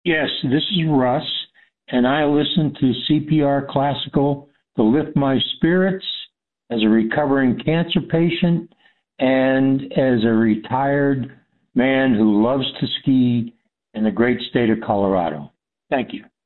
Yes, this is Russ, and I listen to CPR Classical to lift my spirits as a recovering cancer patient and as a retired man who loves to ski in the great state of Colorado. Thank you.